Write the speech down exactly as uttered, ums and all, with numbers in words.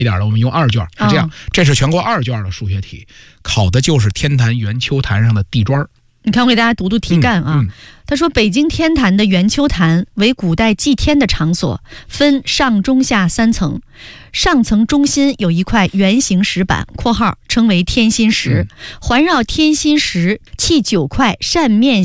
一点的，我们用二卷是这样、哦、这是全国二卷的数学题，考的就是天坛圆丘坛上的地砖。 你看我给大家读读题干啊、嗯嗯、他说北京天坛的圆丘坛为古代祭天的场所，分上中下三层，上层中心有一块圆形石板（括号称为天心石），环绕天心石砌九块扇面